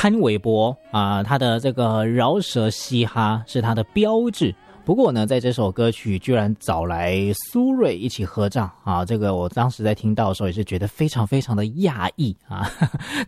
潘玮柏啊，他的这个饶舌嘻哈是他的标志。不过呢，在这首歌曲居然找来苏芮一起合唱啊，这个我当时在听到的时候也是觉得非常非常的讶异啊。